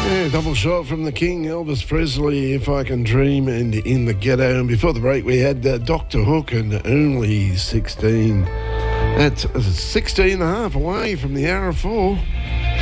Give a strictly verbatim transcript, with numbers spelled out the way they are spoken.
Yeah, double shot from the King, Elvis Presley, If I Can Dream, and In the Ghetto. And before the break, we had uh, Doctor Hook and Only sixteen. That's sixteen and a half away from the hour of four.